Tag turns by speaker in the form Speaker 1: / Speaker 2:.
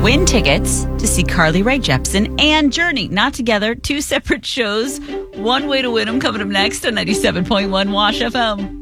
Speaker 1: Win tickets to see Carly Rae Jepsen and Journey. Not together, two separate shows. One way to win them coming up next on 97.1 Wash FM.